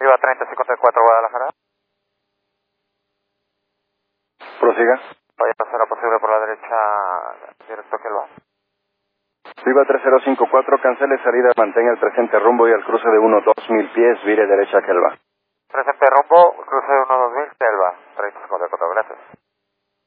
Viva 3054 Guadalajara. Prosiga. Vaya a ser posible por la derecha, directo que lo hace. Viva 3054, cancele salida, mantenga el presente rumbo y al cruce de 1-2000 pies, vire derecha que él va. Presente rumbo, cruce de 1-2000, Selva, 3054,